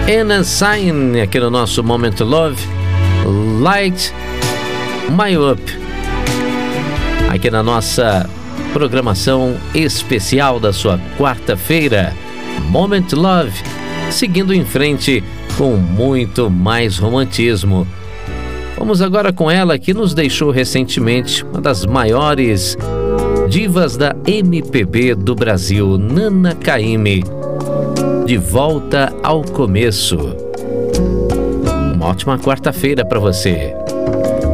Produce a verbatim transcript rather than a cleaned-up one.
Anna Sign aqui no nosso Moment Love, Light My Up, aqui na nossa programação especial da sua quarta-feira, Moment Love, seguindo em frente com muito mais romantismo. Vamos agora com ela, que nos deixou recentemente, uma das maiores divas da M P B do Brasil, Nana Caymmi. De volta ao começo. Uma ótima quarta-feira para você.